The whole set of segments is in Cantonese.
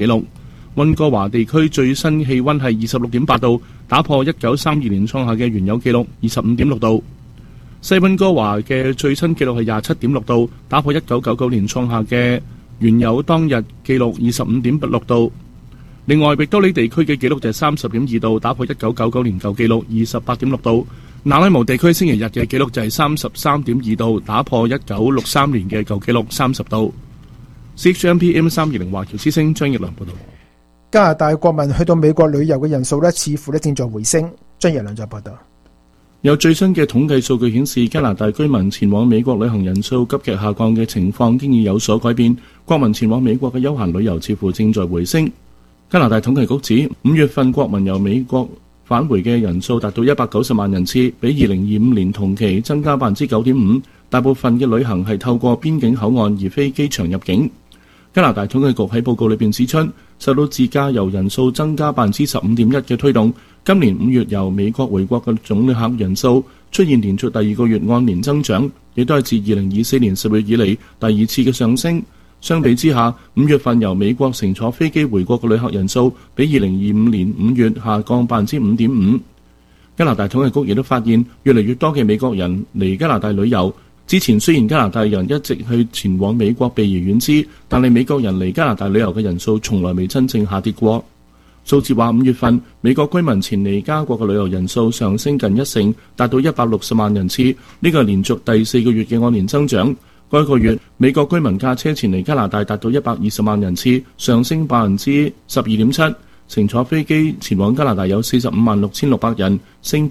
紀錄。溫哥華地區最新氣溫係 26.8 度，打破1932年創下嘅原有紀錄 25.6 度。西溫哥華嘅最新紀錄係 27.6 度，打破1999年創下嘅原有當日紀錄 25.6 度。另外，域多利地區嘅紀錄就係 30.2 度，打破1999年舊紀錄 28.6 度。那拉姆地區星期日嘅紀錄就係 33.2 度，打破1963年嘅舊紀錄30度。CHMP M320 華僑之聲張奕良報道。 加拿大國民去到美國旅遊嘅人數似乎正在回升。張奕良再報道。 有最新嘅統計數據顯示，加拿大居民前往美國旅行人數急劇下降嘅情況經已有所改變，國民前往美國嘅休閒旅遊似乎正在回升。加拿大統計局指，5月份國民由美國返回嘅人數達到190萬人次，比2025年同期增加 9.5%。大部分嘅旅行係透過邊境口岸而非機場入境。加拿大統計局喺報告裏邊指出，受到自駕遊人數增加 15.1% 嘅推動，今年5月由美國回國嘅總旅客人數出現連續第二個月按年增長，亦都係自2024年10月以嚟第二次嘅上升。相比之下，5月份由美國乘坐飛機回國嘅旅客人數比2025年5月下降 5.5%。加拿大統計局亦都發現，越嚟越多嘅美國人嚟加拿大旅遊。之前雖然加拿大人一直去前往美國避而遠之，但係美國人嚟加拿大旅遊嘅人數從來未真正下跌過。數字話5月份美國居民前嚟加國嘅旅遊人數上升近1成，達到160萬人次，呢個係連續第4個月嘅按年增長。該個月美國居民駕車前嚟加拿大達到120萬人次，上升 12.7%。乘坐飛機前往加拿大有456600人，升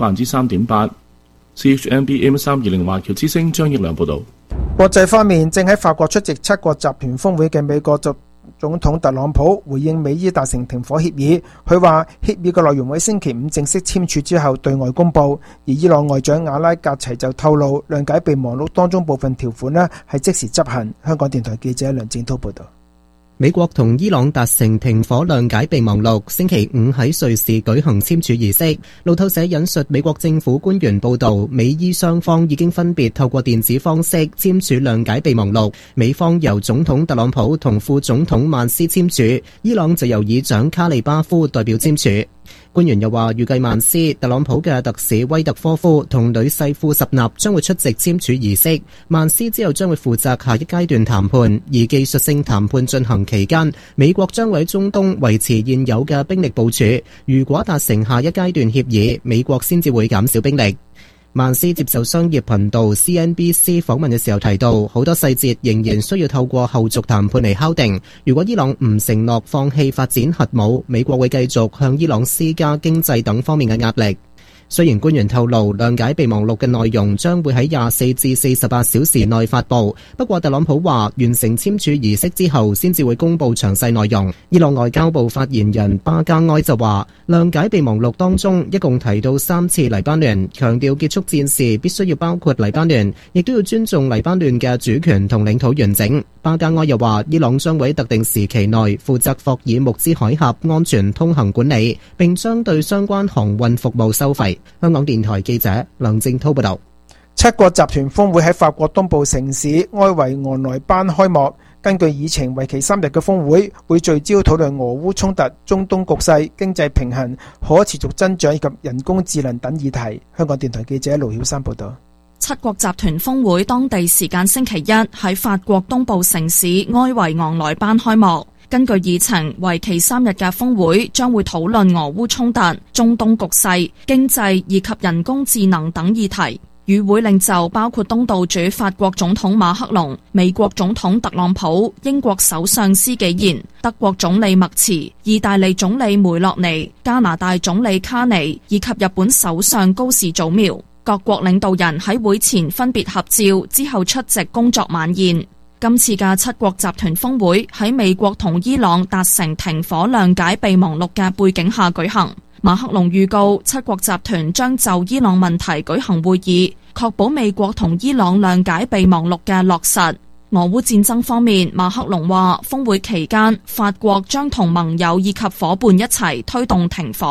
3.8%。CHMP M320 華僑之聲張奕良報道。 國際方面，正喺法國出席7國集團峰會嘅美國總統特朗普回應美伊達成停火協議，佢話協議嘅內容喺星期5正式簽署之後對外公佈。而伊朗外長阿拉格齊就透露，諒解備忘錄當中部分條款係即時執行。香港電台記者梁正濤報道。 美國同伊朗達成停火諒解備忘錄，星期5喺瑞士舉行簽署儀式。路透社引述美國政府官員報道，美伊雙方已經分別透過電子方式簽署諒解備忘錄，美方由總統特朗普同副總統曼斯簽署，伊朗就由議長卡利巴夫代表簽署。官員又話，預計曼斯、特朗普嘅特使威特科夫同女婿庫什納將會出席簽署儀式。曼斯之後將會負責下一階段談判，而技術性談判進行期間，美國將會喺中東維持現有嘅兵力部署。如果達成下一階段協議，美國先至會減少兵力。曼斯接受商業頻道 CNBC 訪問嘅時候提到，好多細節仍然需要透過後續談判嚟敲定。如果伊朗唔承諾放棄發展核武，美國會繼續向伊朗施加經濟等方面嘅壓力。雖然官員透露諒解備忘錄嘅內容將會喺24至48小時內發布，不過特朗普話完成簽署儀式之後先至會公布詳細內容。伊朗外交部發言人巴加埃就話，諒解備忘錄當中一共提到3次黎巴嫩，強調結束戰事必須要包括黎巴嫩，亦都要尊重黎巴嫩嘅主權同領土完整。巴加埃又話，伊朗將會喺特定時期內負責霍爾木茲海峽安全通行管理，並將對相關航運服務收費。香港電台記者梁正濤報道。 7國集團峰會喺法國東部城市埃維昂萊班開幕。根據議程，為期3日嘅峰會會聚焦討論俄烏衝突、中東局勢、經濟平衡、可持續增長以及人工智能等議題。香港電台記者盧曉珊報道。 7國集團峰會當地時間星期一喺法國東部城市埃維昂萊班開幕。根據議程，為期3日嘅峰會將會討論俄烏衝突、中東局勢、經濟以及人工智能等議題。與會領袖包括東道主法國總統馬克龍、美國總統特朗普、英國首相施紀賢、德國總理默茨、意大利總理梅洛尼、加拿大總理卡尼以及日本首相高市早苗。各國領導人喺會前分別合照，之後出席工作晚宴。今次嘅7國集團峰會喺美國同伊朗達成停火諒解備忘錄嘅背景下舉行。馬克龍預告7國集團將就伊朗問題舉行會議，確保美國同伊朗諒解備忘錄嘅落實。俄烏戰爭方面，馬克龍話峰會期間法國將同盟友以及夥伴一齊推動停火。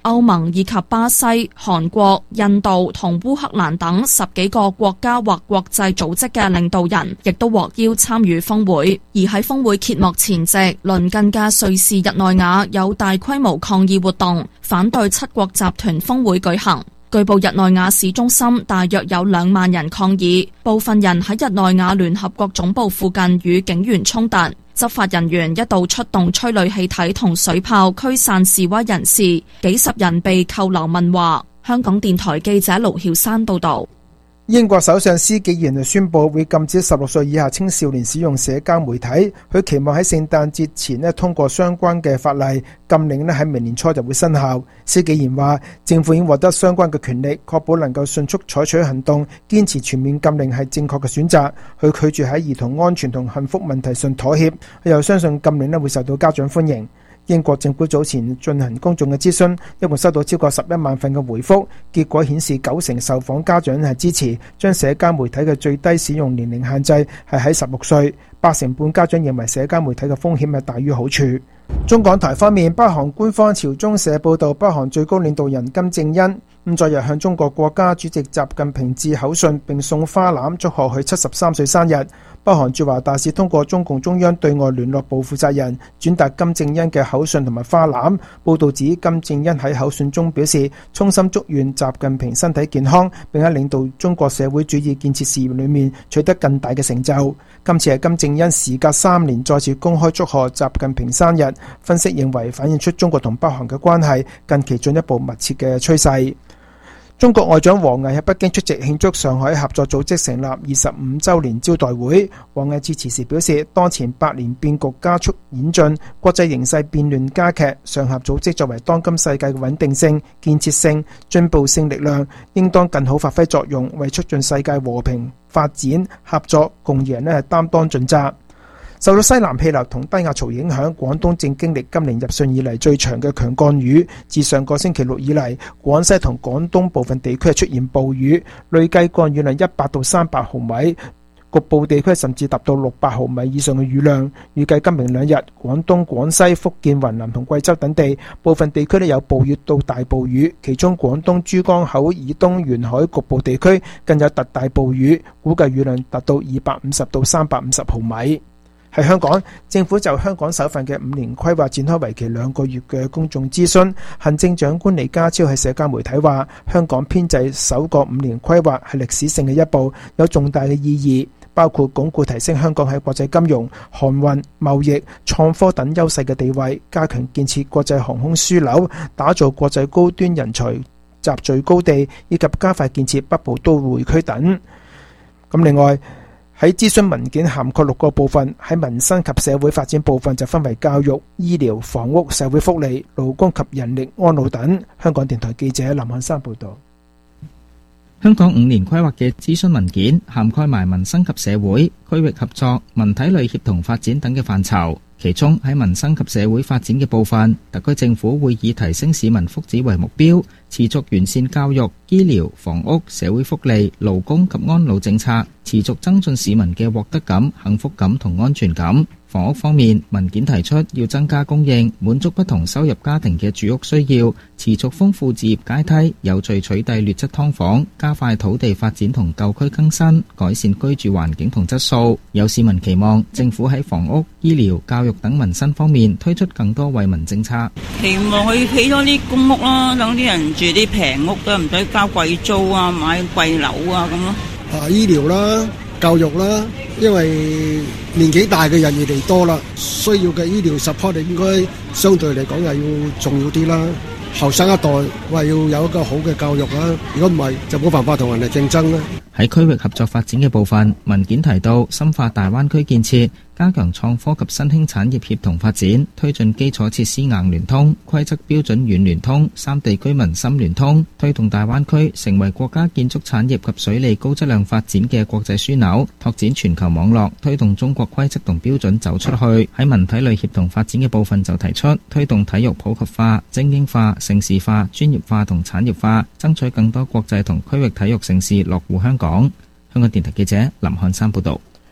歐盟以及巴西、韓國、印度同烏克蘭等10幾個國家或國際組織嘅領導人，亦都獲邀參與峰會。而喺峰會揭幕前夕，鄰近嘅瑞士日內瓦有大規模抗議活動，反對7國集團峰會舉行。據報日內瓦市中心大約有2萬人抗議，部分人喺日內瓦聯合國總部附近與警員衝突，執法人員一度出動催淚氣體同水炮驅散示威人士，幾十人被扣留問話。香港電台記者盧曉珊報道。 英國首相施紀賢宣布會禁止16歲以下青少年使用社交媒體，佢期望喺聖誕節前通過相關嘅法例，禁令喺明年初就會生效。施紀賢話政府已經獲得相關嘅權力，確保能夠迅速採取行動，堅持全面禁令係正確嘅選擇。佢拒絕喺兒童安全同幸福問題上妥協，佢又相信禁令會受到家長歡迎。英國政府早前進行公眾嘅諮詢，一共收到超過11萬份嘅回覆，結果顯示90%受訪家長係支持將社交媒體嘅最低使用年齡限制係喺16歲，8成半家長認為社交媒體嘅風險係大於好處。中港台方面，北韓官方朝中社報道，北韓最高領導人金正恩昨日向中國國家主席習近平致口信並送花籃祝賀佢73歲生日。北韓駐華大使通過中共中央對外聯絡部負責人轉達金正恩嘅口信同埋花籃。報道指金正恩喺口信中表示衷心祝願習近平身體健康，並喺領導中國社會主義建設事業裏面取得更大嘅成就。今次係金正恩時隔3年再次公開祝賀習近平生日，分析認為反映出中國同北韓嘅關係近期進一步密切嘅趨勢。中國外長王毅喺北京出席慶祝上海合作組織成立25週年招待會。王毅致辭時表示，當前百年變局加速演進，國際形勢變亂加劇，上合組織作為當今世界嘅穩定性、建設性、進步性力量，應當更好發揮作用，為促進世界和平發展、合作共贏擔當盡責。受到西南氣流同低壓槽影響，廣東正經歷今年入汛以嚟最長嘅強降雨。自上個星期六以嚟，廣西同廣東部分地區出現暴雨，累計降雨量100到300毫米，局部地區甚至達到600毫米以上嘅雨量。預計今明2日，廣東、廣西、福建、雲南同貴州等地部分地區有暴雨到大暴雨，其中廣東珠江口以東沿海局部地區更有特大暴雨，估計雨量達到250到350毫米。喺香港，政府就香港首份嘅5年規劃展開為期2個月嘅公眾諮詢。行政長官李家超喺社交媒體話，香港編制首個5年規劃係歷史性嘅一步，有重大嘅意義，包括鞏固提升香港喺國際金融、航運、貿易、創科等優勢嘅地位，加強建設國際航空樞紐，打造國際高端人才集聚高地，以及加快建設北部都會區等。另外，喺諮詢文件涵蓋6個部分，喺民生及社會發展部分就分為教育、醫療、房屋、社會福利、勞工及人力安老等。香港電台記者林漢山報道。 香港5年規劃嘅諮詢文件涵蓋埋民生及社會、區域合作、文體類協同發展等嘅範疇。其中喺民生及社會發展嘅部分，特區政府會以提升市民福祉為目標，持續完善教育、醫療、房屋、社會福利、勞工及安老政策，持續增進市民嘅獲得感、幸福感同安全感。房屋方面，文件提出要增加供應，滿足不同收入家庭嘅住屋需要，持續豐富置業階梯，有序取締劣質劏房，加快土地發展同舊區更新，改善居住環境同質素。有市民期望政府喺房屋、醫療、教育等民生方面推出更多惠民政策。 期望佢起多啲公屋啦，等啲人住啲平屋都唔使交貴租啊，買貴樓啊咁咯。 醫療啦，教育啦，因為年紀大嘅人越嚟多啦，需要嘅醫療 support 應該相對嚟講係要重要啲啦。後生一代話要有一個好嘅教育啦，如果唔係就冇辦法同人哋競爭啦。 喺區域合作發展嘅部分，文件提到深化大灣區建設，加強創科及新興產業協同發展，推進基礎設施硬聯通、規則標準軟聯通、三地居民深聯通，推動大灣區成為國家建築產業及水利高質量發展嘅國際樞紐，拓展全球網絡，推動中國規則同標準走出去。喺文體類協同發展嘅部分就提出推動體育普及化、精英化、城市化、專業化同產業化，爭取更多國際同區域體育盛事落戶香港。香港電台記者林漢山報道。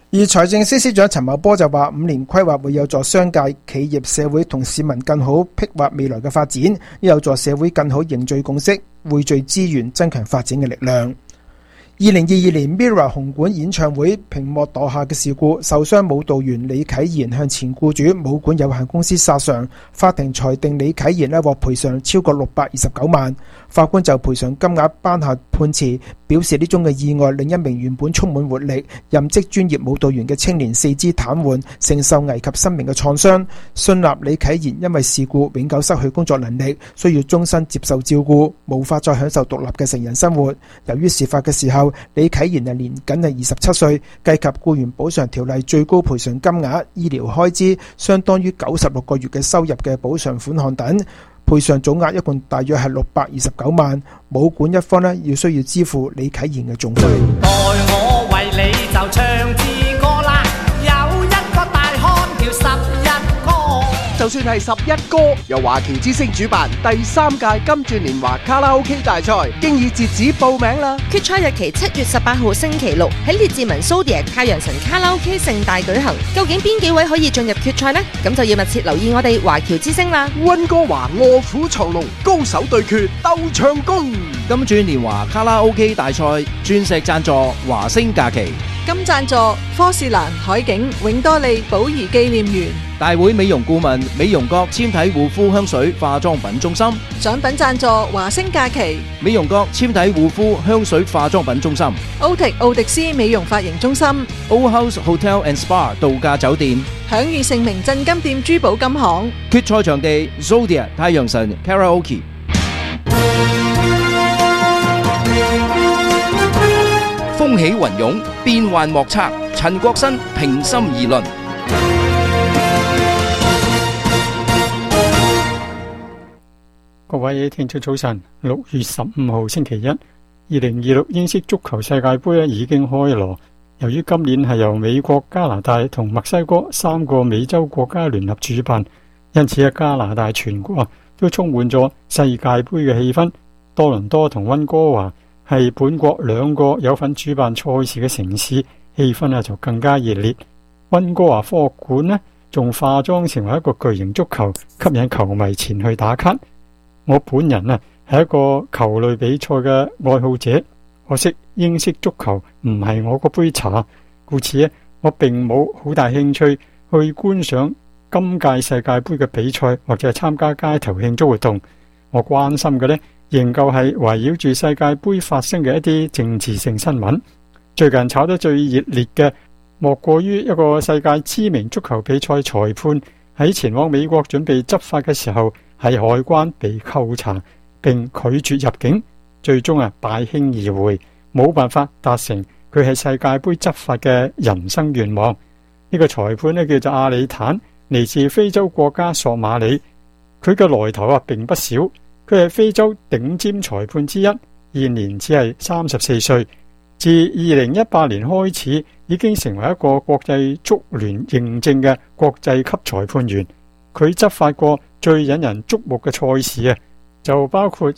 而財政司司長陳茂波就話5年規劃會有助商界、企業、社會同市民更好擘劃未來嘅發展，有助社會更好凝聚共識、匯聚資源、增強發展嘅力量。2022年 MIRROR 紅館演唱會屏幕墮下嘅事故，受傷舞蹈員李啟賢向前僱主舞館有限公司索償，法庭裁定李啟賢獲賠償超過629萬。法官就賠償金額頒下判詞，表示呢宗嘅意外令一名原本充滿活力、任職專業舞蹈員嘅青年四肢癱瘓，承受危及生命嘅創傷。信納李啟賢因為事故永久失去工作能力，需要終身接受照顧，無法再享受獨立嘅成人生活。由於事發嘅時候，李啟賢年僅係27歲，計及僱員補償條例最高賠償金額、醫療開支相當於96個月嘅收入嘅補償款項等，賠償總額一共大約係629萬。舞館一方要需要支付李啟賢嘅訟費。 代我為你就唱支歌啦，有一個大漢叫11哥。 就算係11歌，由華僑之星主辦第3屆金鑽年華卡拉 OK 大賽，經已截止報名啦。 決賽日期7月18號星期六喺列治文 Zodiac 太陽神卡拉 OK 盛大舉行。究竟邊幾位可以進入決賽呢？咁就要密切留意我哋華僑之星啦。 溫哥華臥虎藏龍，高手對決鬥唱功。 金鑽年華卡拉 OK 大賽鑽石贊助華星假期， 金贊助科士蘭海景永多利寶儀紀念園。 大會美容顧問美容閣纖體護膚香水化妝品中心， 獎品贊助華星假期美容閣纖體護膚香水化妝品中心， 奧迪斯美容髮型中心， Old House Hotel and Spa 度假酒店， 享譽盛名鎮金店珠寶金行。 決賽場地 Zodiac 太陽神 Karaoke。風起雲湧，變幻莫測，陳國新平心而論。 各位聽眾早晨，6月15號星期一，2026英式足球世界盃已經開鑼。由於今年係由美國、加拿大同墨西哥3個美洲國家聯合主辦，因此加拿大全國都充滿咗世界盃嘅氣氛。多倫多同溫哥華係本國2個有份主辦賽事嘅城市，氣氛就更加熱烈。溫哥華科學館仲化妝成為一個巨型足球，吸引球迷前去打卡。我本人係一個球類比賽嘅愛好者，可惜英式足球唔係我嗰杯茶，故此我並冇好大興趣去觀賞今屆世界盃嘅比賽或者係參加街頭慶祝活動。我關心嘅仍舊係圍繞住世界盃發生嘅一啲政治性新聞。最近炒得最熱烈嘅莫過於一個世界知名足球比賽裁判喺前往美國準備執法嘅時候，喺海關被扣查並拒絕入境，最終敗興而回，冇辦法達成佢係世界盃執法嘅人生願望。呢個裁判叫做阿里坦，嚟自非洲國家索馬里。佢嘅來頭並不少，佢係非洲頂尖裁判之一，現年只係34歲。自2018年開始，已經成為一個國際足聯認證嘅國際級裁判員。佢執法過最引人矚目嘅賽事就包括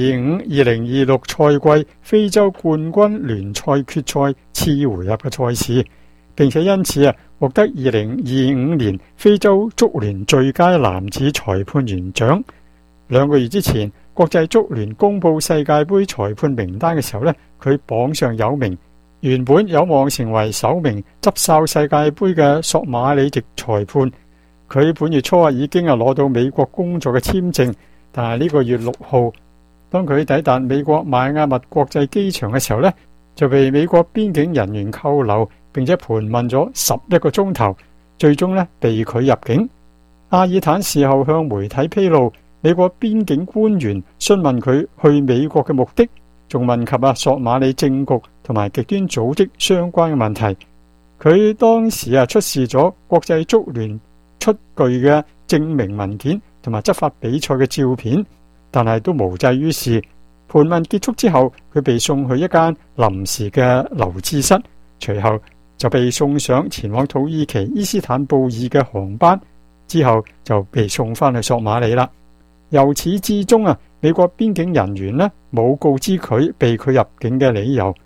2025-2026賽季非洲冠軍聯賽決賽次回合嘅賽事，並且因此獲得2025年非洲足聯最佳男子裁判員獎。2個月之前，國際足聯公布世界盃裁判名單嘅時候佢榜上有名，原本有望成為首名執哨世界盃嘅索馬里籍裁判。佢本月初已經攞到美國工作嘅簽證，但係呢個月6號，當佢抵達美國邁阿密國際機場嘅時候就被美國邊境人員扣留，並且盤問咗11個鐘頭，最終被拒入境。阿爾坦事後向媒體披露，美國邊境官員詢問佢去美國嘅目的，仲問及索馬里政局同埋極端組織相關嘅問題。佢當時出示咗國際足聯出具嘅證明文件同埋執法比賽嘅照片，但係都無濟於事。盤問結束之後，佢被送去一間臨時嘅留置室，隨後就被送上前往土耳其伊斯坦布爾嘅航班，之後就被送翻去索馬里啦。由始至終美國邊境人員冇告知佢被拒入境嘅理由。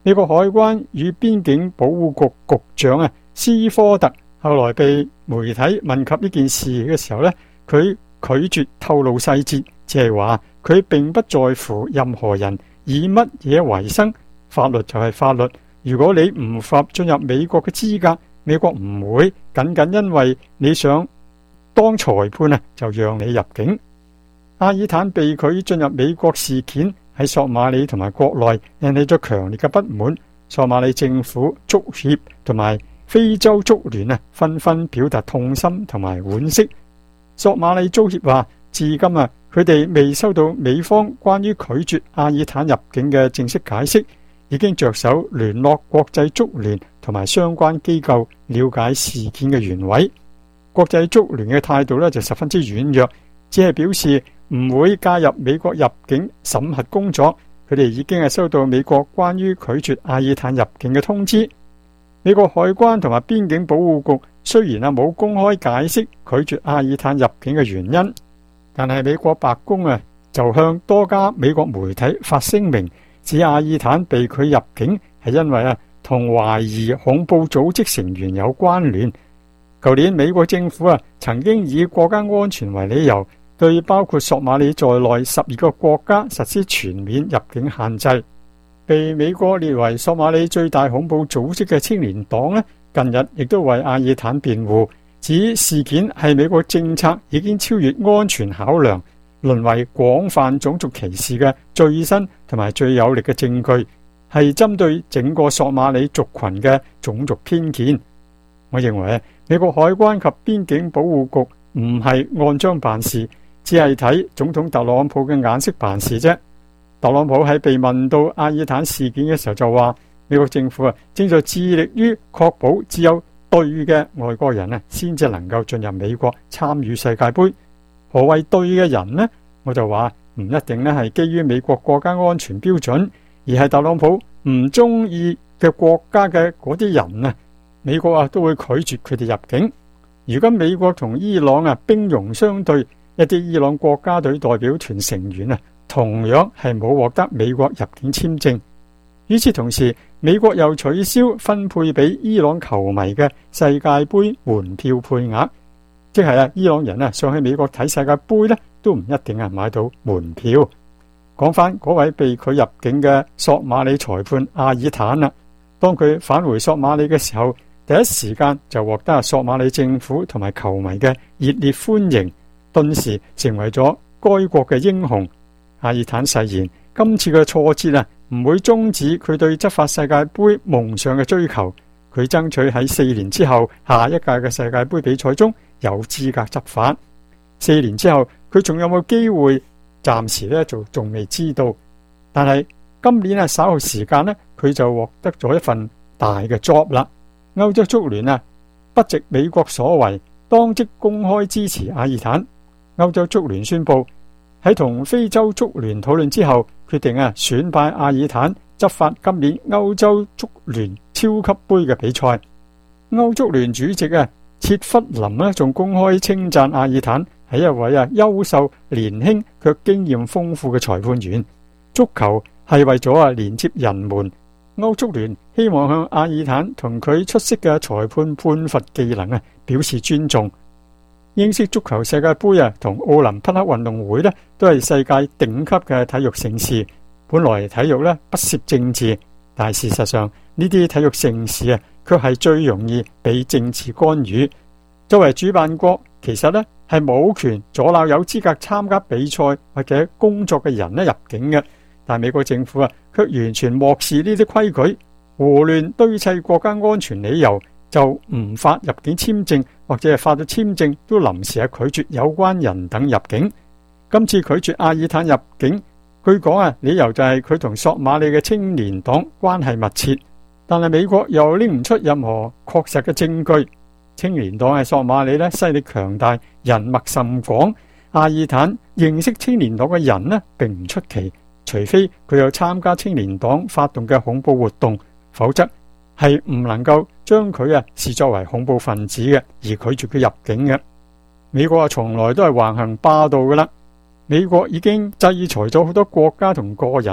美國海關與邊境保護局局長斯科特後來被媒體問及呢件事嘅時候呢，佢拒絕透露細節，只係話佢並不在乎任何人以乜嘢為生，法律就係法律。如果你唔符合進入美國嘅資格，美國唔會僅因為你想當裁判就讓你入境。阿爾坦被拒進入美國事件喺索馬里同埋國內引起咗強烈嘅不滿，索馬里政府、足協同埋非洲足聯紛紛表達痛心同埋惋惜。索馬里足協話，至今佢哋未收到美方關於拒絕阿爾坦入境嘅正式解釋，已經着手聯絡國際足聯同埋相關機構了解事件嘅原委。國際足聯嘅態度就十分之軟弱，只係表示唔會介入美國入境審核工作。佢哋已經係收到美國關於拒絕阿爾坦入境嘅通知。美國海關同埋邊境保護局雖然冇公開解釋拒絕阿爾坦入境嘅原因，但係美國白宮就向多家美國媒體發聲明，指阿爾坦被拒入境係因為同懷疑恐怖組織成員有關聯。舊年美國政府曾經以國家安全為理由，對包括索馬里在內12個國家實施全面入境限制。被美國列為索馬里最大恐怖組織嘅青年黨近日亦都為阿爾坦辯護，指事件係美國政策已經超越安全考量，淪為廣泛種族歧視嘅最新同埋最有力嘅證據，係針對整個索馬里族群嘅種族偏見。我認為美國海關及邊境保護局唔係按章辦事，只係睇總統特朗普嘅眼色辦事啫。特朗普喺被問到阿爾坦事件嘅時候就話，美國政府正在致力於確保只有對嘅外國人先至能夠進入美國參與世界盃。何謂對嘅人呢？我就話唔一定係基於美國國家安全標準，而係特朗普唔中意嘅國家嘅嗰啲人美國都會拒絕佢哋入境。如果美國同伊朗兵戎相對，一啲伊朗國家隊代表團成員同樣係冇獲得美國入境簽證。與此同時，美國又取消分配俾伊朗球迷嘅世界盃門票配額，即係伊朗人上去美國睇世界盃都唔一定買到門票。講翻嗰位被拒入境嘅索馬里裁判阿爾坦當佢返回索馬里嘅時候，第一時間就獲得索馬里政府同埋球迷嘅熱烈歡迎，頓時成為咗該國嘅英雄。阿爾坦誓言，今次嘅挫折唔會終止佢對執法世界盃夢想嘅追求。佢爭取喺4年之後下一屆嘅世界盃比賽中有資格執法。4年之後佢仲有冇機會？暫時就仲未知道。但係今年稍後時間佢就獲得咗一份大嘅 job 啦。歐洲足聯不藉美國所為，當即公開支持阿爾坦。歐洲足聯宣布喺同非洲足聯討論之後，決定選派阿爾坦執法今年歐洲足聯超級杯嘅比賽。歐足聯主席切弗林仲公開稱讚阿爾坦係一位優秀、年輕卻經驗豐富嘅裁判員。足球係為咗連接人們。歐足聯希望向阿爾坦同佢出色嘅裁判判罰技能表示尊重。英式足球世界盃同奧林匹克運動會都係世界頂級嘅體育盛事。本來體育不涉政治，但係事實上呢啲體育盛事卻係最容易被政治干預。作為主辦國，其實係冇權阻撓有資格參加比賽或者工作嘅人入境嘅。但美國政府卻完全漠視呢啲規矩，胡亂堆砌國家安全理由，就唔發入境簽證，或者係發咗簽證都臨時拒絕有關人等入境。今次拒絕阿爾坦入境，據講理由就係佢同索馬里嘅青年黨關係密切，但係美國又拎唔出任何確實嘅證據。青年黨係索馬里勢力強大，人脈甚廣。阿爾坦認識青年黨嘅人並唔出奇，除非佢有參加青年黨發動嘅恐怖活動，否則係唔能夠將佢視作為恐怖分子嘅，而拒絕佢入境嘅。美國從來都係橫行霸道噶啦。美國已經制裁咗好多國家同個人，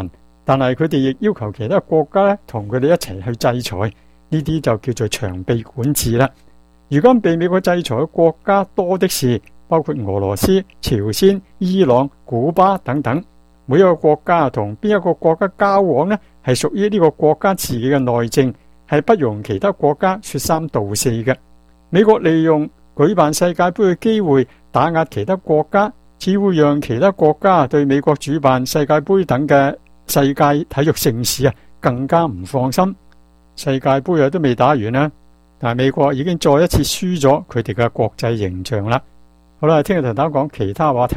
但係佢哋亦要求其他國家咧同佢哋一齊去制裁，呢啲就叫做長臂管治啦。如今被美國制裁嘅國家多的是，包括俄羅斯、朝鮮、伊朗、古巴等等。每一個國家同邊一個國家交往呢，係屬於呢個國家自己嘅內政，係不容其他國家說三道四嘅。美國利用舉辦世界盃嘅機會打壓其他國家，只會讓其他國家對美國主辦世界盃等嘅世界體育盛事更加唔放心。世界盃都未打完啦，但係美國已經再一次輸咗佢哋嘅國際形象啦。好啦，聽日同大家講其他話題。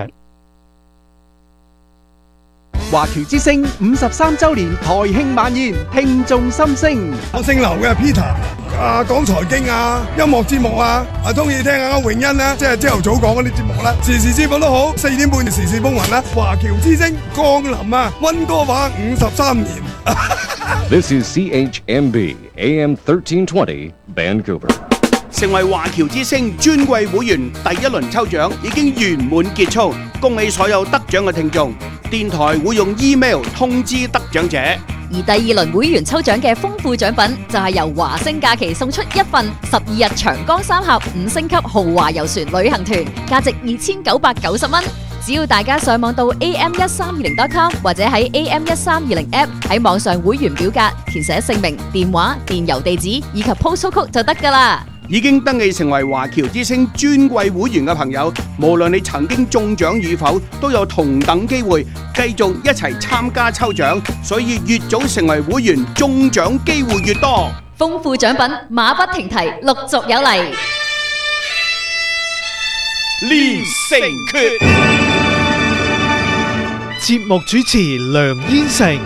華僑之聲53周年台慶晚宴，聽眾心聲。 我姓劉嘅 Peter， 講財經音樂節目中意聽下泳欣啦，即係朝頭早講嗰啲節目啦，時事節目都好，4點半時事風雲啦。華僑之聲降臨溫哥華53年。 This is CHMB AM 1320 Vancouver。 成為華僑之聲尊貴會員第一輪抽獎已經圓滿結束，恭喜所有得獎嘅聽眾。電台會用 email 通知得獎者。 而第二輪會員抽獎嘅豐富獎品就係由華星假期送出一份12日長江三峽5星級豪華遊船旅行團，價值2990蚊。只要大家上網到 am1320.com 或者喺 am1320 app 喺網上會員表格填寫姓名、電話、電郵地址以及 postal code 就得㗎喇。 已經登記成為華僑之聲尊貴會員嘅朋友，無論你曾經中獎與否，都有同等機會繼續一齊參加抽獎，所以越早成為會員，中獎機會越多。 豐富獎品馬不停蹄，陸續有嚟。 練成訣， 節目主持梁燕成。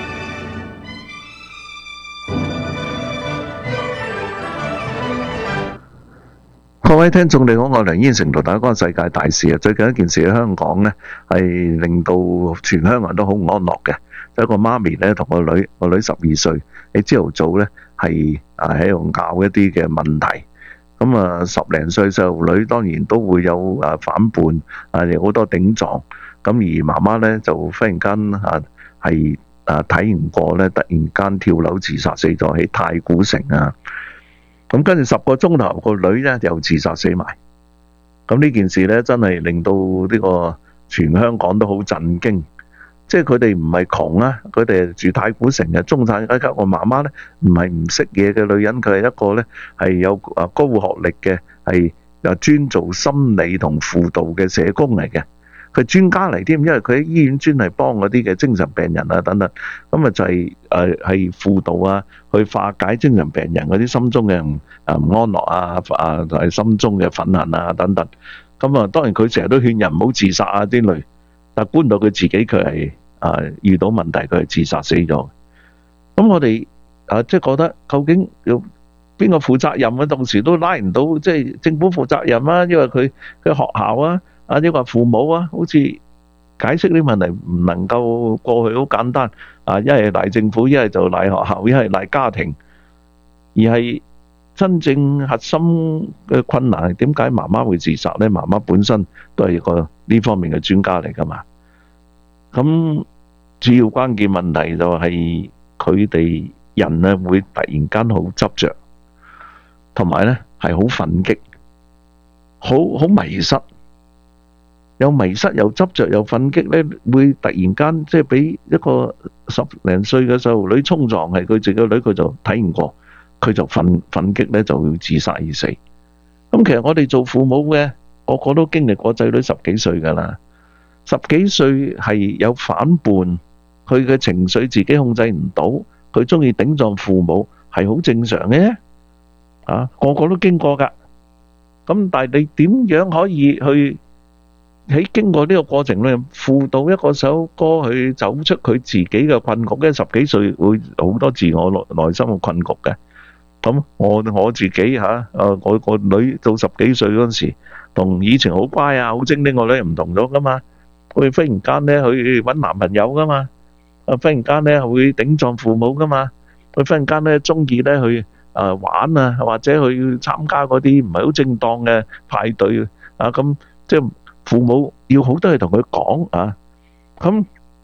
各位聽眾你好，我梁燕成同大家講世界大事啊！最近一件事喺香港呢，係令到全香港人都好唔安樂嘅。有一個媽咪呢，同個女12歲，喺朝頭早呢係喺度拗一啲嘅問題。咁10零歲細路女當然都會有反叛，有好多頂撞。咁而媽媽呢，就忽然間係睇唔過呢，突然間跳樓自殺死咗喺太古城啊！咁跟住10個鐘頭，個女咧又自殺死埋。咁呢件事咧真係令到呢個全香港都好震驚。即係佢哋唔係窮啊，佢哋住太古城嘅中產階級。我媽媽咧唔係唔識嘢嘅女人，佢係一個咧係有高學歷嘅，係又專做心理同輔導嘅社工嚟嘅。佢專家嚟添，因為佢喺醫院專係幫嗰啲嘅精神病人啊等等。咁就係輔導啊，去化解精神病人嗰啲心中嘅唔安樂係心中嘅憤恨啊等等。咁當然佢成日都勸人唔好自殺啊啲類，但係觀到佢自己佢係遇到問題，佢係自殺死咗。咁我哋即係覺得究竟要邊個負責任啊？到時都拉唔到，即係政府負責任啊，因為佢學校啊。呢個父母好似解釋啲問題唔能夠過去好簡單一係賴政府，一係就賴學校，一係賴家庭，而係真正核心嘅困難係點解媽媽會自殺呢？媽媽本身都係一個呢方面嘅專家嚟㗎嘛。咁主要關鍵問題就係佢哋人呢會突然間好執着，同埋呢係好憤激，好迷失。有迷失又執着又憤激咧，會突然間即係俾一個10零歲嘅細路女衝撞，係佢自己個女，佢就睇唔過，佢就憤激咧，就要自殺而死。咁其實我哋做父母嘅，個個都經歷過仔女10幾歲噶啦，10幾歲係有反叛，佢嘅情緒自己控制唔到，佢中意頂撞父母係好正常嘅，個個都經過噶。咁但係你點樣可以去喺經過呢個過程裏輔導一個首歌去走出佢自己嘅困局咧？10幾歲會好多自我內心嘅困局嘅。咁我自己我個女到10幾歲嗰陣時，同以前好乖好精靈個女唔同咗噶嘛。佢忽然間咧去搵男朋友噶嘛，忽然間咧會頂撞父母噶嘛，佢忽然間咧中意咧去玩或者去參加嗰啲唔係好正當嘅派對咁即係。父母要好多嘢同佢講咁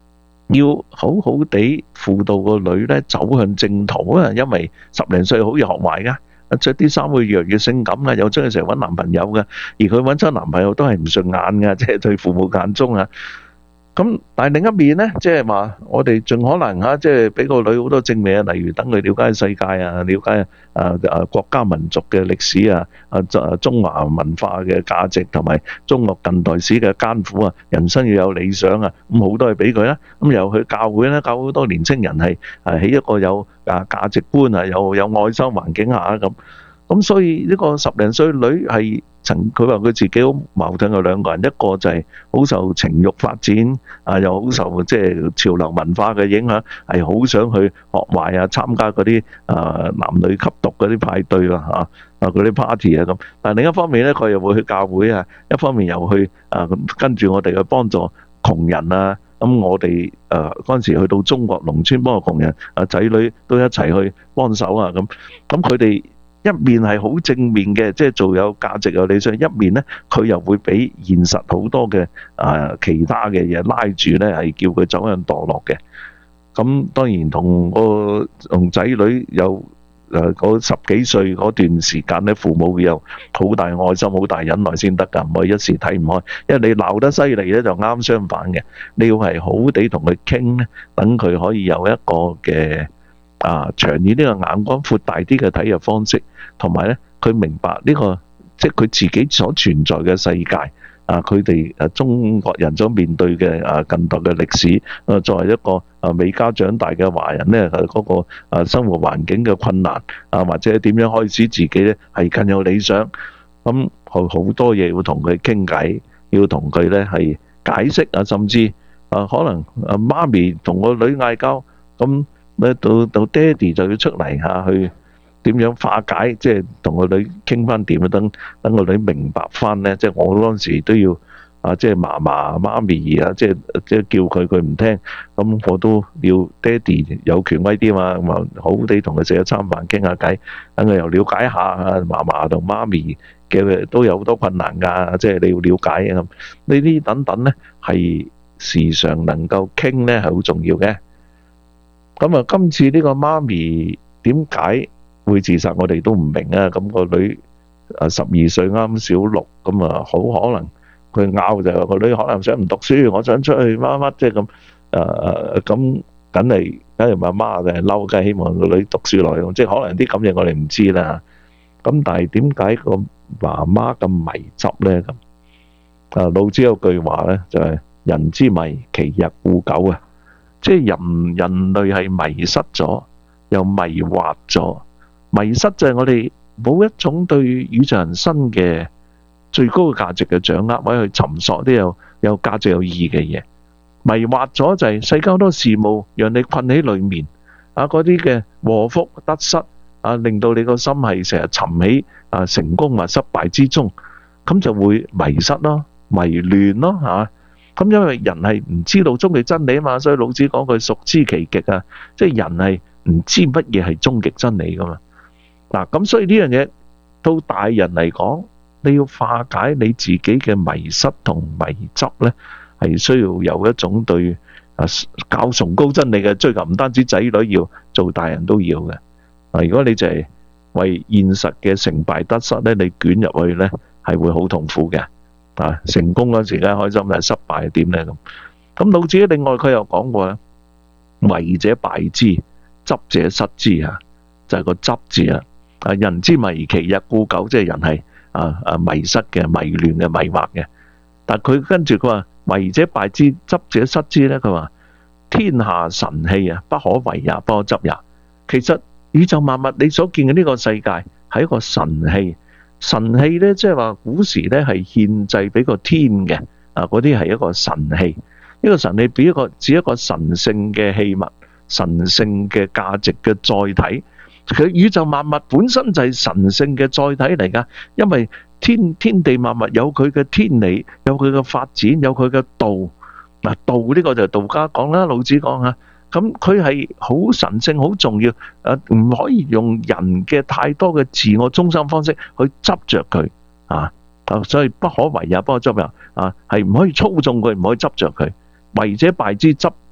要好好地輔導個女咧走向正途啊，因為10零歲好易學壞噶，着啲衫會越嚟越性感啊，又中意成日揾男朋友嘅，而佢揾親男朋友都係唔順眼嘅，即係對父母眼中啊。咁但係另一面咧，即係話我哋盡可能嚇，即係俾個女好多正面啊，例如等佢了解世界啊，了解國家民族嘅歷史啊，中華文化嘅價值同埋中國近代史嘅艱苦啊，人生要有理想啊，咁好多嘢俾佢啦。咁又去教會咧，教好多年青人係喺一個有價值觀啊，有愛心環境下咁所以呢個10零歲女係佢話佢自己好矛盾嘅兩個人，一個就係好受情慾發展啊，又好受即係潮流文化嘅影響，係好想去學壞啊，參加嗰啲男女吸毒嗰啲派對啊嗰啲 party 啊咁。但係另一方面咧，佢又會去教會啊，一方面又去跟住我哋去幫助窮人啊。咁我哋嗰陣時去到中國農村幫個窮人仔女都一齊去幫手啊咁佢哋。一面係好正面嘅，即係做有價值有理想；一面咧，佢又會俾現實好多嘅其他嘅嘢拉住咧，係叫佢走向墮落嘅。咁當然同仔女有嗰10幾歲嗰段時間咧，父母有好大愛心、好大忍耐先得㗎，唔可以一時睇唔開。因為你鬧得犀利咧，就啱相反嘅。你要係好地同佢傾咧，等佢可以有一個嘅長遠呢個眼光闊大啲嘅睇嘅方式，同埋咧佢明白呢個即係佢自己所存在嘅世界佢哋中國人所面對嘅近代嘅歷史作為一個美加長大嘅華人咧，嗰個生活環境嘅困難或者點樣開始自己咧係更有理想，咁好多嘢要同佢傾偈，要同佢咧係解釋甚至可能媽咪同個女嗌交咁。到爹哋就要出嚟去點樣化解，即係同個女傾翻掂，等個女明白翻咧。即係我嗰陣時都要即係嫲嫲媽咪即係叫佢唔聽，咁我都要爹哋有權威啲嘛，咁好好地同佢食一餐飯傾下偈，等佢又了解下嫲嫲同媽咪嘅都有好多困難㗎，即係你要了解咁。呢啲等等咧係時常能夠傾咧係好重要嘅。咁今次呢個媽咪點解會自殺，我哋都唔明啊！咁個女12歲啱小6，咁好可能佢拗就係個女可能想唔讀書，我想出去乜乜即係咁咁，梗係媽媽就係嬲，梗係希望個女讀書落去，即係可能啲咁嘢我哋唔知啦。咁但係點解個媽媽咁迷執咧？咁老子有句話咧，就係人之迷，其日固久啊！即係人類係迷失咗，又迷惑咗。迷失就係我哋冇一種對宇宙人生嘅最高嘅價值嘅掌握，或者去尋索啲有價值有意義嘅嘢。迷惑咗就係世間好多事務讓你困喺裏面嗰啲嘅禍福得失令到你個心係成日沉喺成功或失敗之中，咁就會迷失咯，迷亂咯咁因為人係唔知道終極真理啊嘛，所以老子講句孰知其極啊，即係人係唔知乜嘢係終極真理噶嘛。咁所以呢樣嘢到大人嚟講，你要化解你自己嘅迷失同迷執咧，係需要有一種對較崇高真理嘅追求，唔單止仔女要，做大人都要嘅。如果你就係為現實嘅成敗得失咧，你捲入去咧，係會好痛苦嘅。成功嗰時梗係開心，但係失敗係點咧咁？老子另外佢又講過咧，為者敗之，執者失之就係個執字啊！人之迷，其日固久，即係人係迷失嘅、迷亂嘅、迷惑嘅。但係佢跟住佢話，為者敗之，執者失之咧。佢話天下神器不可為也，不可執也。其實宇宙萬物你所見嘅呢個世界係一個神器。神器咧，即係話古時咧係獻祭俾個天嘅嗰啲係一個神器。呢個神器俾指一個神聖嘅器物、神聖嘅價值嘅載體。佢宇宙萬物本身就係神聖嘅載體嚟噶，因為天地萬物有佢嘅天理，有佢嘅發展，有佢嘅道。道呢個就係道家講啦，老子講啊。咁佢係好神聖、好重要，唔可以用人嘅太多嘅自我中心方式去執着佢所以不可為也，不可執也係唔可以操縱佢，唔可以執着佢。為者敗之，執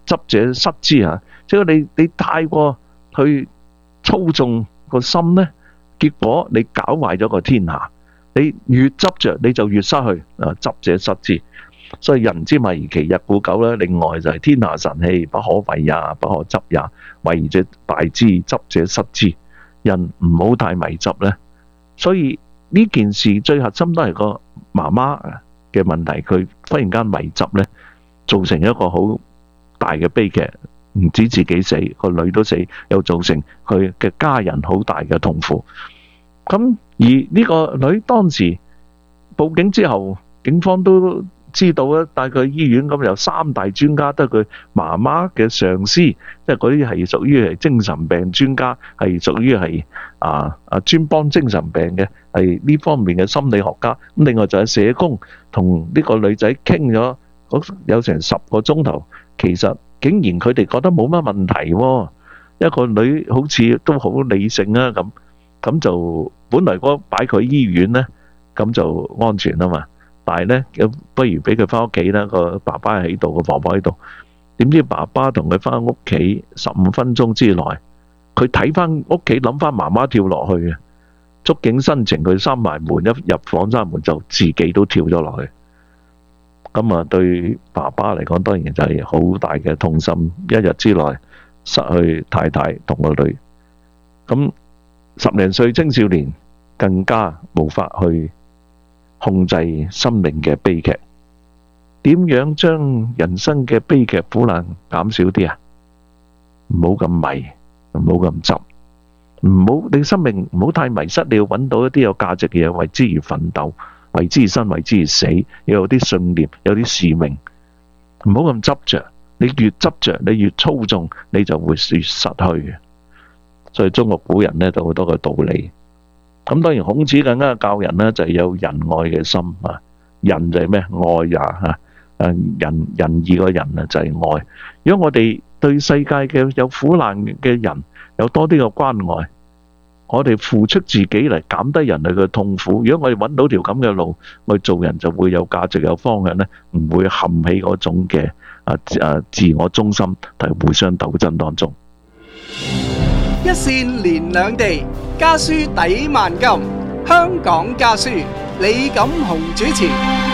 執者失之啊！即係你太過去操縱個心咧，結果你搞壞咗個天下。你越執着你就越失去啊！執者失之，所以人之迷其日固久咧。另外就係天下神器，不可為也，不可執也。為者敗之，執者失之。人唔好太迷執咧。所以呢件事最核心都係個媽媽嘅問題，佢忽然間迷執咧，造成一個好大嘅悲劇。唔止自己死，個女都死，又造成佢嘅家人好大嘅痛苦。咁而呢個女當時報警之後，警方都知道咧，帶佢去醫院，咁有3大專家，都係佢媽媽嘅上司，即係嗰啲係屬於係精神病專家，係屬於係專幫精神病嘅，係呢方面嘅心理學家。咁另外就係社工，同呢個女仔傾咗有成10個鐘頭，其實竟然佢哋覺得冇乜問題喎，一個女好似都好理性啊，咁就本來嗰擺佢醫院呢，咁就安全啊嘛。但係呢，不如俾佢翻屋企啦。個爸爸喺度，個婆婆喺度。點知爸爸同佢翻屋企15分鐘之內，佢睇翻屋企諗翻媽媽跳落去嘅，觸景生情，佢閂埋門，一入房閂門就自己都跳咗落去。咁啊，對爸爸嚟講，當然就係好大嘅痛心。一日之內失去太太同個女，咁10零歲青少年更加無法去控制生命嘅悲劇。點樣將人生嘅悲劇苦難減少啲啊？唔好咁迷，唔好咁執，唔好你生命唔好太迷失。你要揾到一啲有價值嘅嘢，為之而奮鬥，為之而生，為之而死。要有啲信念，有啲使命，唔好咁執着。你越執着，你越操縱，你就會越失去。所以中國古人呢，就好多個道理。咁當然孔子更加教人呢，就係有仁愛嘅心啊。仁就係咩？愛也嚇。仁義個仁啊，就係愛。如果我哋對世界嘅有苦難嘅人有多啲嘅關愛，我哋付出自己嚟減低人類嘅痛苦。如果我哋揾到條咁嘅路，我哋做人就會有價值、有方向呢，唔會陷喺嗰種嘅自我中心同互相鬥爭當中。 一線連兩地，家書抵萬金。香港家書，李錦雄主持。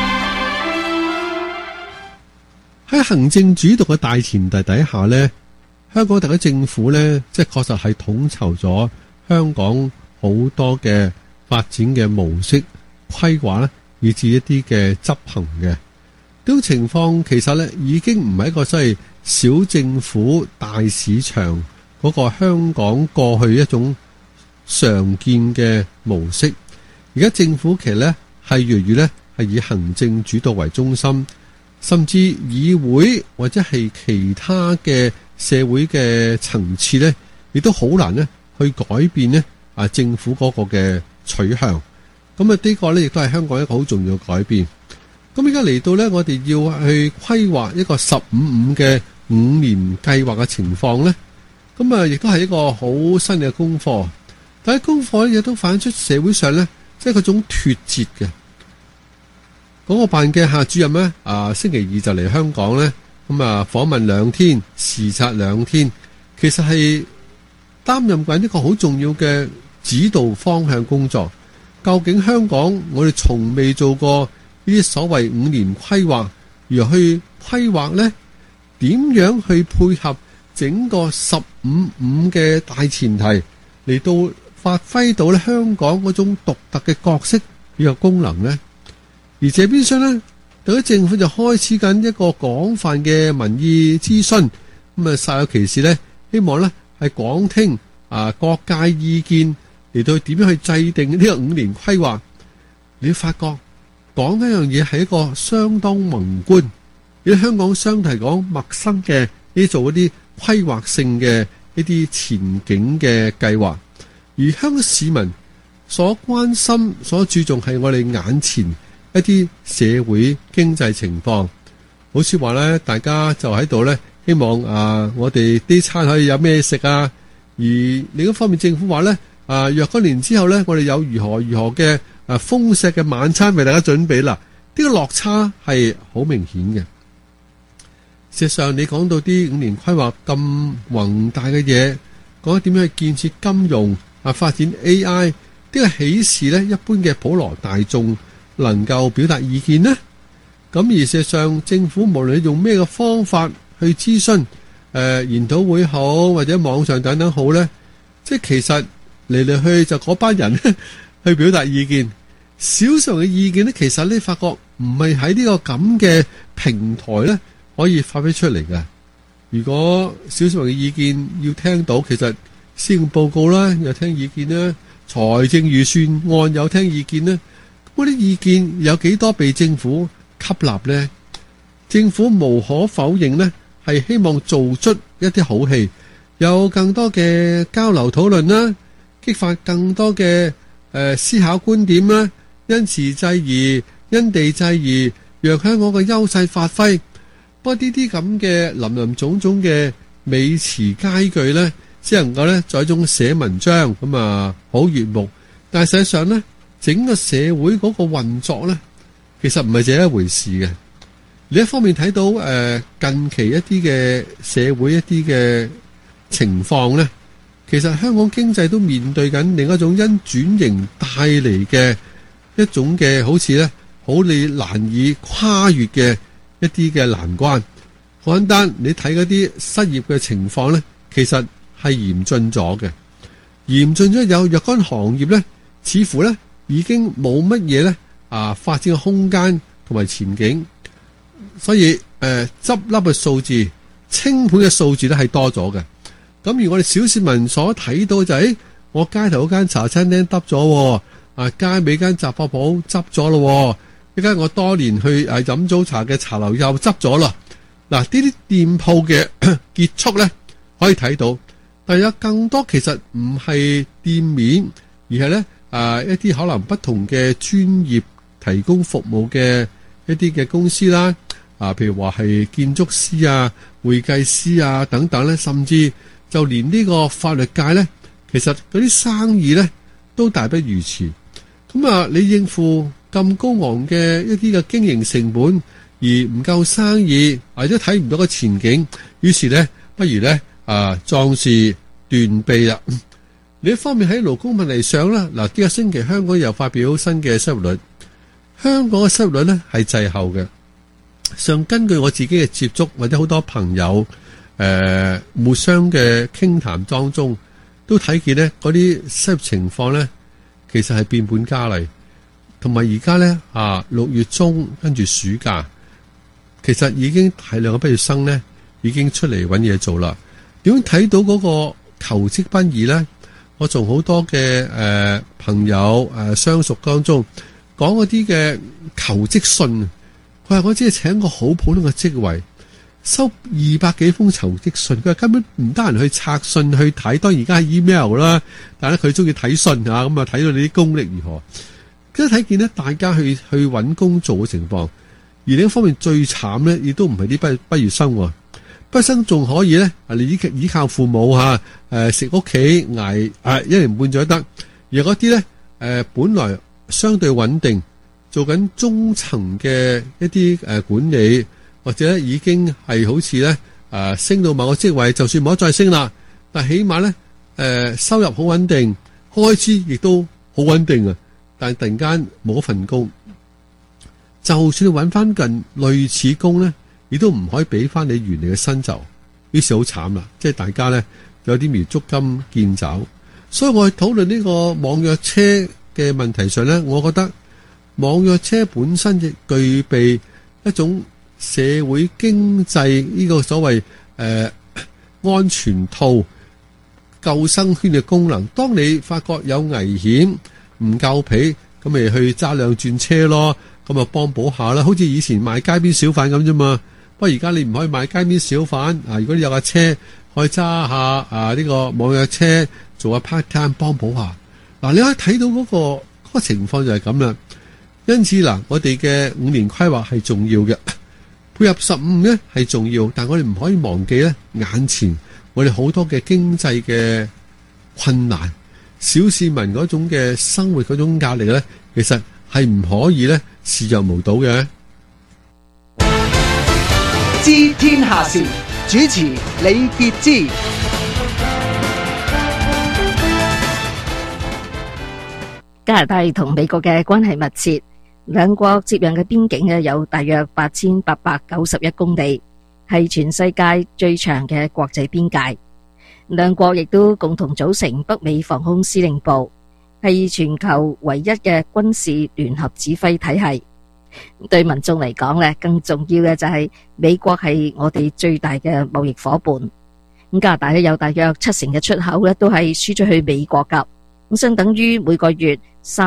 喺行政主導嘅大前提底下呢，香港特區政府呢，即係確實係統籌咗香港好多嘅發展嘅模式規劃咧，以至一啲嘅執行嘅呢種情況，其實呢已經唔係一個所謂小政府大市場嗰個香港過去一種常見嘅模式。而家政府其實呢係越嚟越呢係以行政主導為中心。甚至議會或者係其他嘅社會嘅層次呢，亦都好難呢去改變呢政府嗰個嘅取向。咁呢個呢，亦都係香港一個好重要嘅改變。咁而家嚟到呢，我哋要去規劃一個15-5嘅5年計劃嘅情況呢，咁亦都係一個好新嘅功課。但係功課亦都反映出社會上呢，即係嗰種脫節嘅。嗰個辦嘅夏主任呢，星期2就嚟香港呢，咁訪問2天，視察2天，其實係擔任緊一個好重要嘅指導方向工作。究竟香港我哋從未做過呢啲所謂5年規劃，如何去規劃呢？點樣去配合整個15-5嘅大前提嚟到發揮到咧香港嗰種獨特嘅角色呢個功能呢？而這邊廂呢，特區政府就開始緊一個廣泛嘅民意諮詢，咁煞有其事呢，希望呢係廣聽各界意見嚟到點樣去制定呢個5年規劃。你發覺講一樣嘢係一個相當宏觀，而香港相對嚟講陌生嘅呢做一啲規劃性嘅一啲前景嘅計劃，而香港市民所關心、所注重係我哋眼前一啲社會經濟情況，好似話咧，大家就喺度咧，希望我哋啲餐可以有咩食啊。而另一方面，政府話咧，若干年之後咧，我哋有如何嘅豐碩嘅晚餐為大家準備啦。呢個落差係好明顯嘅。 事實上，你講到啲5年規劃咁宏大嘅嘢，講點樣去建設金融發展 AI， 呢個喜事呢，一般嘅普羅大眾能夠表達意見呢？咁而事實上，政府無論你用咩嘅方法去諮詢，研討會好或者網上等等好呢，即係其實嚟嚟去就嗰班人去表達意見，少數嘅意見呢，其實你發覺唔係喺呢個咁嘅平台呢可以發揮出嚟嘅。如果少數嘅意見要聽到，其實施政報告啦有聽意見啦，財政預算案有聽意見啦，嗰啲意見有幾多被政府吸納呢？政府無可否認呢係希望做出一啲好戲，有更多嘅交流討論啦，激發更多嘅思考觀點啦，因時制宜，因地制宜，讓香港嘅優勢發揮。不過呢啲咁嘅林林總總嘅美詞佳句呢，只能夠呢在一種寫文章咁好悅目，但係實際上呢，整個社會嗰個運作呢，其實唔係這一回事嘅。另一方面睇到近期一啲嘅社會一啲嘅情況呢，其實香港經濟都面對緊另一種因轉型帶嚟嘅一種嘅好似呢好你難以跨越嘅一啲嘅難關。好簡單，你睇嗰啲失業嘅情況呢，其實係嚴峻咗嘅，嚴峻咗有若干行業呢，似乎呢已經冇乜嘢呢發展嘅空間同埋前景。所以執笠嘅數字、清盤嘅數字咧係多咗嘅。咁而我哋小市民所睇到就係，我街頭嗰間茶餐廳執咗，街尾間雜貨鋪執咗咯，一間我多年去飲早茶嘅茶樓又執咗啦。嗱，呢啲店鋪嘅結束咧可以睇到，但係有更多其實唔係店面，而係咧一啲可能不同嘅專業提供服務嘅一啲嘅公司啦。譬如話係建築師啊、會計師啊等等咧，甚至就連呢個法律界咧，其實嗰啲生意咧都大不如前。咁你應付咁高昂嘅一啲嘅經營成本，而唔夠生意，或者睇唔到個前景，於是咧，不如咧壯士斷臂啦。另一方面喺勞工問題上啦，呢個星期香港又發表新嘅失業率，香港嘅失業率咧係滯後嘅。上根據我自己嘅接觸或者好多朋友互相嘅傾談當中，都睇見呢嗰啲失業情況呢，其實係變本加厲。同埋而家呢6月中跟住暑假，其實已經大量嘅畢業生呢已經出嚟揾嘢做啦。點樣睇到嗰個求職不易呢？我從好多嘅朋友相熟當中講嗰啲嘅求職信。佢話我只係請個好普通嘅職位，收200幾封求職信，佢話根本唔得閒去拆信去睇，當然而家係 email 啦，但係佢中意睇信咁睇到你啲功力如何，跟住睇見呢大家去揾工做嘅情況。而另一方面最慘呢，亦都唔係啲畢業生，畢業生仲可以呢，你依靠父母食屋企捱1年半載得，而嗰啲呢，本來相對穩定，做緊中層嘅一啲管理，或者已經係好似咧升到某個職位，就算冇得再升啦，但起碼咧收入好穩定，開支亦都好穩定啊！但係突然間冇份工，就算你揾翻近類似工咧，亦都唔可以俾翻你原嚟嘅薪酬，於是好慘啦！即係大家咧有啲苗捉襟見肘，所以我去討論呢個網約車嘅問題上咧，我覺得網約車本身亦具備一種社會經濟呢個所謂安全套救生圈嘅功能。當你發覺有危險唔夠皮，咁咪去揸兩轉車咯，咁啊幫補下啦。好似以前賣街邊小販咁啫嘛。不過而家你唔可以賣街邊小販如果你有架車可以揸下呢個網約車做下 part time 幫補下。你可以睇到嗰個情況就係咁啦。因此我哋嘅5年規劃係重要嘅，配合15咧係重要，但我哋唔可以忘記咧眼前我哋好多嘅經濟嘅困難，小市民嗰種嘅生活嗰種壓力咧，其實係唔可以咧視若無睹嘅。 自知天下事，主持李傑之。 加拿大同美國嘅關係密切，兩國接壤嘅邊境有大約8891公里，係全世界最長嘅國際邊界。兩國亦都共同組成北美防空司令部，係全球唯一嘅軍事聯合指揮體系。對民眾嚟講咧，更重要嘅就係美國係我哋最大嘅貿易夥伴。加拿大有大約70%嘅出口都係輸出去美國噶，相等於每個月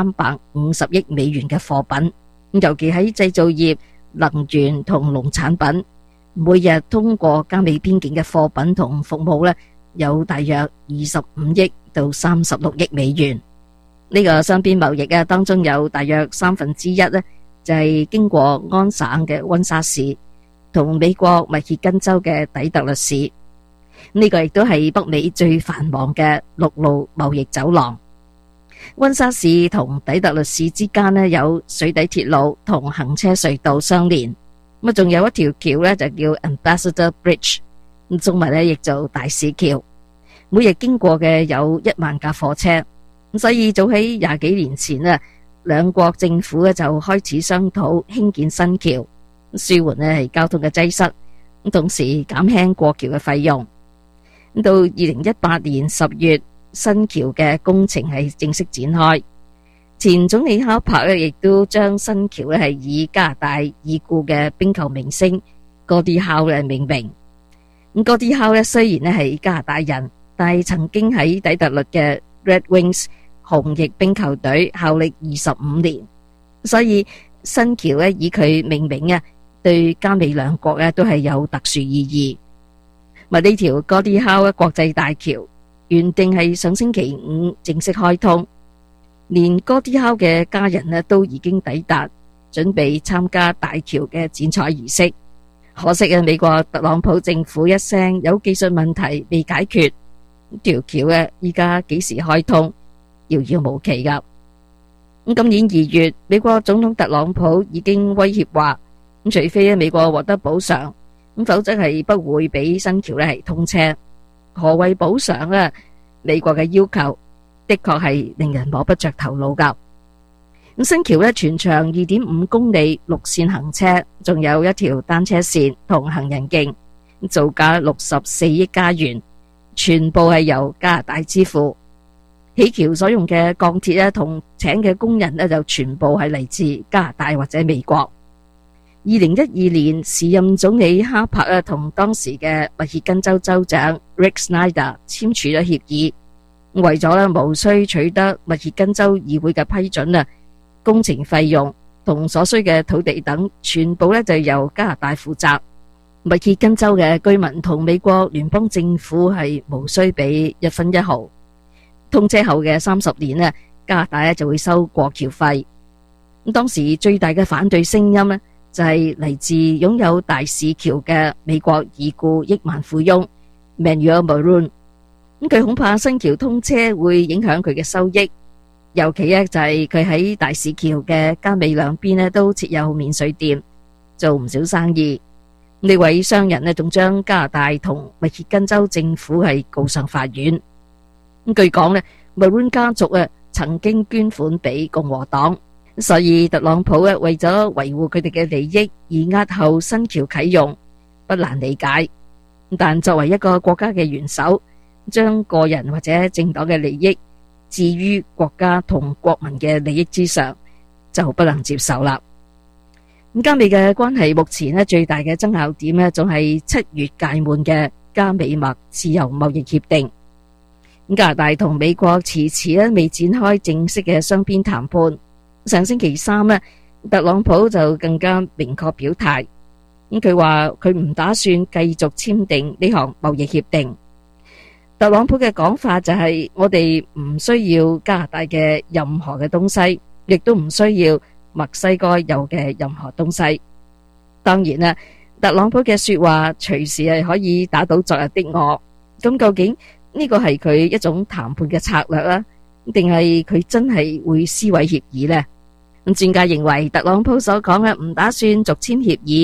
350億美元嘅貨品。尤其喺製造業、能源同農產品，每日通過加美邊境嘅貨品同服務有大約25億到36億美元。呢個雙邊貿易當中有大約1/3就係經過安省嘅溫莎市同美國密歇根州嘅底特律市。呢個亦都係北美最繁忙嘅陸路貿易走廊。溫莎市同底特律市之間有水底鐵路同行車隧道相連，咁仲有一條橋就叫 Ambassador Bridge， 中文譯做大使橋，每日經過嘅有1萬架貨車。所以早喺20幾年前兩國政府就開始商討興建新橋，舒緩係交通嘅擠塞，同時減輕過橋嘅費用。到2018年10月，新橋嘅工程係正式展開。前總理哈珀亦都將新橋係以加拿大已故嘅冰球明星戈迪考命名。戈迪考雖然係加拿大人，但係曾經喺底特律嘅 Red Wings 紅翼冰球隊效力25年，所以新橋以佢命名對加美兩國都係有特殊意義。呢條戈迪考國際大橋原定係上星期5正式開通，連戈迪考嘅家人都已經抵達，準備參加大橋嘅剪彩儀式。可惜美國特朗普政府一聲有技術問題未解決，條橋依家幾時開通遙遙無期噶。今年2月，美國總統特朗普已經威脅話，除非美國獲得補償，否則係不會俾新橋係通車。何謂補償美國嘅要求的確係令人摸不着頭腦噶。新橋全長2.5公里，陸線行車，仲有一條單車線同行人徑，造價64億加元，全部係由加拿大支付。起橋所用嘅鋼鐵同請嘅工人就全部係嚟自加拿大或者美國。2012年，時任總理哈珀同當時嘅密歇根州州長 Rick Snyder 簽署咗協議，為咗無需取得密歇根州議會嘅批准工程費用同所需嘅土地等全部就由加拿大負責。密歇根州嘅居民同美國聯邦政府係無需俾1分1毫。通車後嘅30年加拿大就會收過橋費。當時最大嘅反對聲音就係嚟自擁有大使橋嘅美國已故億萬富翁 Manuel Maroon。佢恐怕新橋通車會影響佢嘅收益，尤其就係佢喺大使橋嘅加美兩邊都設有免稅店，做唔少生意。呢位商人仲將加拿大同密歇根州政府係告上法院。據講Maroon 家族曾經捐款俾共和黨，所以特朗普為咗維護佢哋嘅利益而押後新橋啟用，不難理解。但作為一個國家嘅元首，將個人或者政黨嘅利益置於國家同國民嘅利益之上，就不能接受啦。加美嘅關係目前最大嘅爭拗點仲係7月屆滿嘅加美墨自由貿易協定。加拿大同美國遲遲未展開正式嘅雙邊談判。上星期3特朗普就更加明確表態，佢話佢唔打算繼續簽訂呢項貿易協定。特朗普嘅講法就係我哋唔需要加拿大嘅任何嘅東西，亦都唔需要墨西哥有嘅任何東西。當然啦，特朗普嘅說話隨時係可以打倒昨日的我。咁究竟呢個係佢一種談判嘅策略啦，定係佢真係會撕毀協議呢？咁專家認為特朗普所講嘅唔打算續簽協議，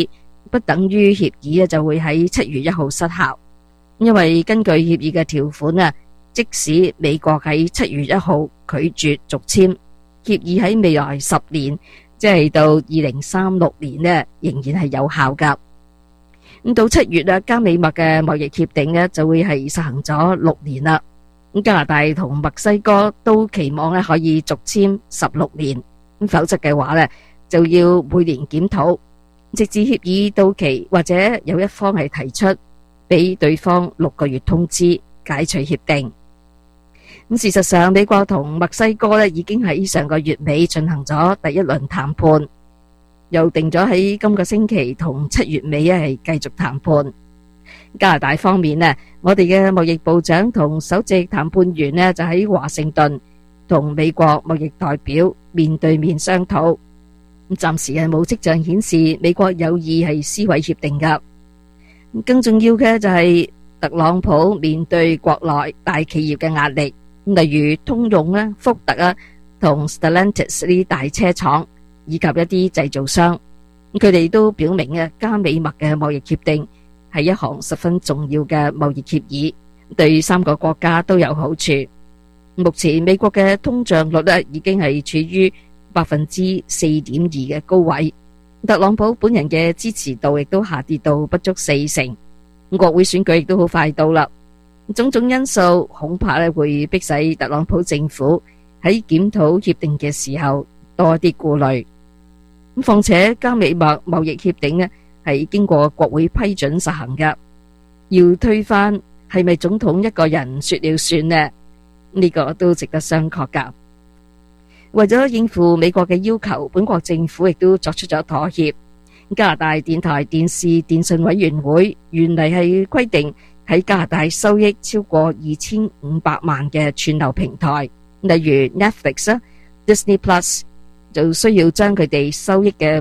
不等於協議就會喺7月1號失效，因為根據協議嘅條款即使美國喺7月1號拒絕續簽協議，喺未來10年，即係到2036年仍然係有效噶。咁到7月加美墨嘅貿易協定就會係實行咗6年啦。加拿大同墨西哥都期望可以續簽16年，否則嘅話就要每年檢討，直至協議到期，或者有一方係提出俾對方6個月通知解除協定。咁事實上，美國同墨西哥已經喺上個月尾進行咗第一輪談判，又定咗喺今個星期同7月尾係繼續談判。加拿大方面我哋嘅貿易部長同首席談判員就喺華盛頓同美國貿易代表面對面商討。暫時係冇跡象顯示美國有意係撕毀協定噶。更重要嘅就係特朗普面對國內大企業嘅壓力，例如通用福特同 Stellantis 呢啲大車廠以及一啲製造商，佢哋都表明加美墨嘅貿易協定係一項十分重要嘅貿易協議，對3個國家都有好處。目前美國嘅通脹率已經係處於4.2% 嘅高位，特朗普本人嘅支持度亦都下跌到不足40%。國會選舉亦都好快到啦，種種因素恐怕會迫使特朗普政府喺檢討協定嘅時候多啲顧慮。況且加美墨貿易協定係經過國會批准實行嘅，要推翻係咪總統一個人說了算呢？呢個都值得商榷噶。為咗應付美國嘅要求，本國政府亦都作出咗妥協。加拿大電台電視電訊委員會原嚟係規定喺加拿大收益超過2500萬嘅串流平台，例如 Netflix、Disney Plus， 就需要將佢哋收益嘅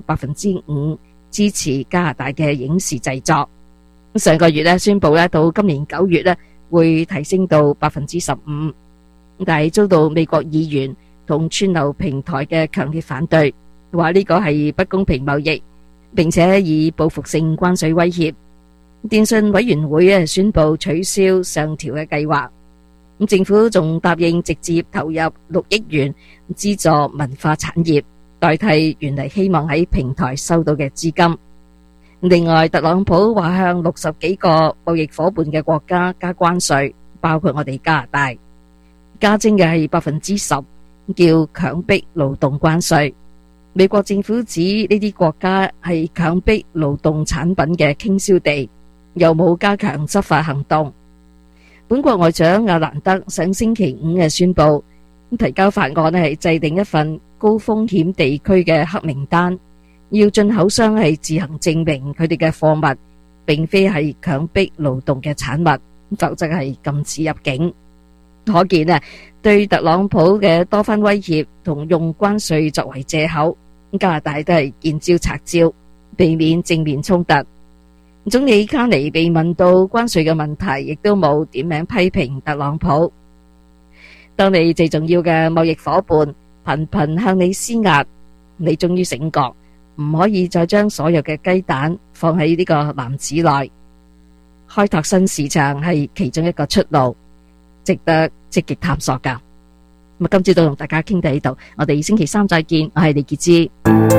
5%支持加拿大嘅影視製作。上個月宣布到今年9月會提升到15%，但係遭到美國議員同串流平台嘅強烈反對，話呢個係不公平貿易，並且以報復性關稅威脅。電訊委員會宣布取消上調嘅計劃。政府仲答應直接投入6億元資助文化產業，代替原嚟希望喺平台收到嘅資金。另外，特朗普話向60幾個貿易夥伴嘅國家加關稅，包括我哋加拿大，加徵嘅係10%，叫強迫勞動關稅。美國政府指呢啲國家係強迫勞動產品嘅傾銷地，又冇加強執法行動。本國外長阿蘭德上星期5宣布提交法案係制定一份高風險地區嘅黑名單，要進口商係自行證明佢哋嘅貨物並非係強迫勞動嘅產物，否則係禁止入境。可見對特朗普嘅多番威脅同用關稅作為借口，加拿大都係見招拆招，避免正面衝突。總理卡尼被問到關稅嘅問題，亦都冇點名批評特朗普。當你最重要嘅貿易夥伴頻頻向你施壓，你終於醒覺，唔可以再將所有嘅雞蛋放喺呢個籃子內。開拓新市場係其中一個出路，值得積極探索㗎。咁今朝都同大家傾到呢度，我哋星期3再見。我係李潔芝。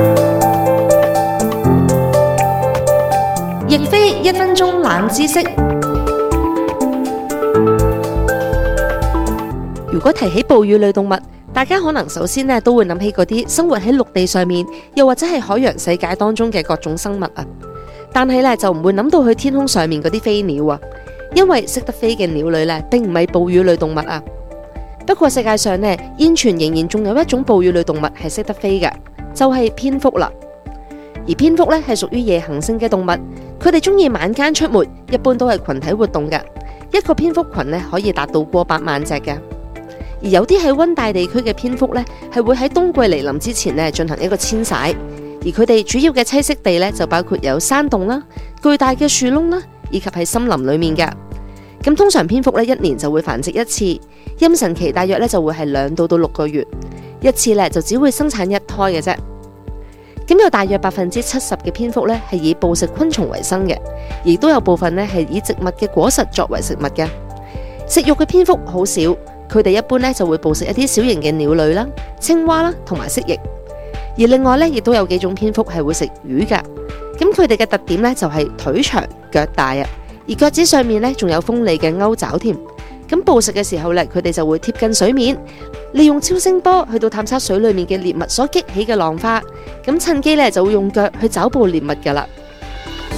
亦非1分鐘冷知識。如果提起哺乳類動物，大家可能首先都會諗起嗰啲生活喺陸地上面，又或者係海洋世界當中嘅各種生物啊。但係就唔會諗到去天空上面嗰啲飛鳥啊，因為識得飛嘅鳥類並唔係哺乳類動物啊。不過世界上現存仍然仲有一種哺乳類動物係識得飛嘅，就係蝙蝠啦。而蝙蝠係屬於夜行性嘅動物，佢哋中意晚間出沒，一般都係群體活動嘅。一個蝙蝠群可以達到過百萬隻嘅。而有啲喺溫帶地區嘅蝙蝠係會喺冬季嚟臨之前進行一個遷徙，而佢哋主要嘅棲息地就包括有山洞啦、巨大嘅樹窿啦，以及喺森林裏面嘅。咁通常蝙蝠1年就會繁殖一次，妊娠期大約就會係2到6個月，一次就只會生產1胎嘅啫。 咁有大約70%嘅蝙蝠咧係以捕食昆蟲為生嘅，亦都有部分咧係以植物嘅果實作為食物嘅。食肉嘅蝙蝠好少，佢哋一般咧就會捕食一啲小型嘅鳥類啦、青蛙啦同埋蜥蜴。而另外咧亦都有幾種蝙蝠係會食魚㗎。咁佢哋嘅特點咧就係腿長腳大啊，而腳趾上面咧仲有鋒利嘅鈎爪添。咁捕食嘅時候咧，佢哋就會貼近水面，利用超聲波去到探測水裏面嘅獵物所激起嘅浪花，咁趁機咧就會用腳去抓捕獵物噶啦。